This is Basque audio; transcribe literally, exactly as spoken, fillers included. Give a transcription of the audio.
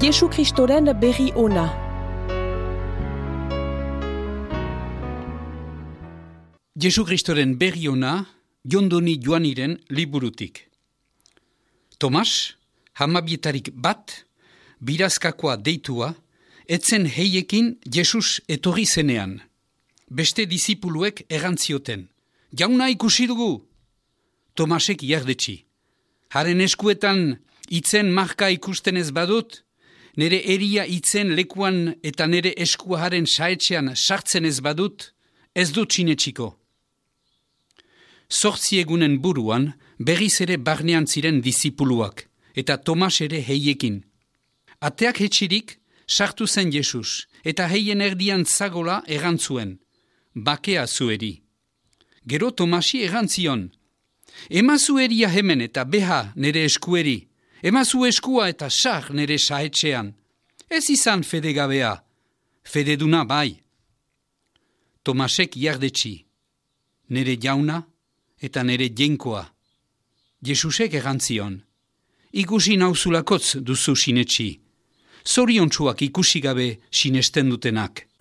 Jesu Kristoren berri ona. Jesu Kristoren berri ona, Jondoni Joaniren liburutik. Tomas, hamabietarik bat, birazkakoa deitua, etzen heiekin Jesus etorri zenean. Beste disipuluek erantzioten. Jauna ikusi dugu! Tomasek jardetsi. Haren eskuetan itzen marka ikusten ez badut, nere eria itzen lekuan eta nere eskua haren saetxean sartzen ez badut, ez dut sinetsiko. Zortzi egunen buruan, berriz ere barnean ziren disipuluak, eta Tomas ere heiekin. Ateak hetxirik, sartu zen Jesus, eta heien erdian zagola erantzuen, bakea zueri. Gero Tomasi erantzion, emazu eria hemen eta beha nere eskueri, emazu eskua eta sar nere saetxean. Ez izan fedegabea, fededuna bai. Tomasek jardetsi, nere jauna eta nere jenkoa. Jesusek erantzion, ikusi nauzulakotz duzu sinetsi, zoriontsuak ikusi gabe sinesten dutenak.